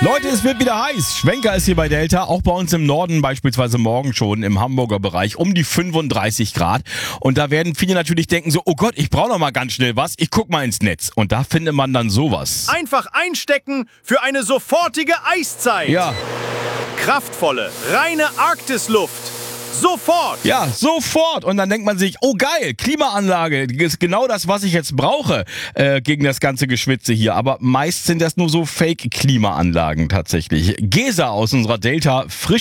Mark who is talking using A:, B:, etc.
A: Leute, es wird wieder heiß. Schwenker ist hier bei Delta, auch bei uns im Norden, beispielsweise morgen schon im Hamburger Bereich, um die 35 Grad. Und da werden viele natürlich denken so, oh Gott, ich brauche noch mal ganz schnell was, ich guck mal ins Netz. Und da findet man dann sowas.
B: Einfach einstecken für eine sofortige Eiszeit.
A: Ja.
B: Kraftvolle, reine Arktisluft. Sofort!
A: Ja, sofort. Und dann denkt man sich, oh geil, Klimaanlage, ist genau das, was ich jetzt brauche gegen das ganze Geschwitze hier. Aber meist sind das nur so Fake-Klimaanlagen tatsächlich. Gesa aus unserer Delta frisch